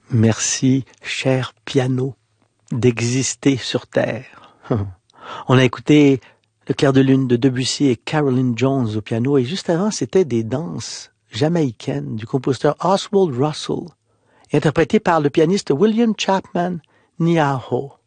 Merci, cher piano, d'exister sur Terre. On a écouté Le clair de lune de Debussy et Caroline Jones au piano, et juste avant, c'était des danses jamaïcaines du compositeur Oswald Russell, interprétées par le pianiste William Chapman Nyahoo.